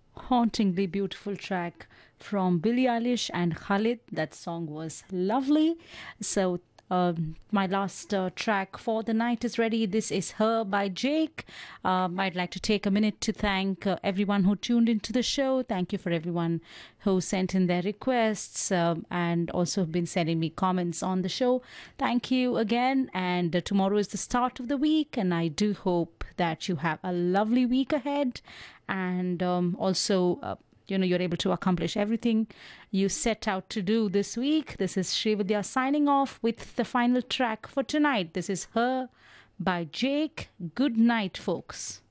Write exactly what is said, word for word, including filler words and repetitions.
hauntingly beautiful track from Billie Eilish and Khalid. That song was lovely. So, um, my last uh, track for the night is ready. This is Her by Jake. Um, I'd like to take a minute to thank uh, everyone who tuned into the show. Thank you for everyone who sent in their requests um, and also have been sending me comments on the show. Thank you again. And uh, tomorrow is the start of the week, and I do hope that you have a lovely week ahead. And um, also, uh, you know, you're able to accomplish everything you set out to do this week. This is Srividya signing off with the final track for tonight. This is Her by Jake. Good night, folks.